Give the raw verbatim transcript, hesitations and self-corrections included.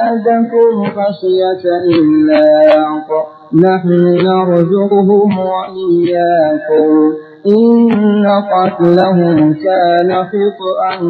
زادكم خشية إملاق نحن نرزقهم وإياكم إن قتلهم كان خطأ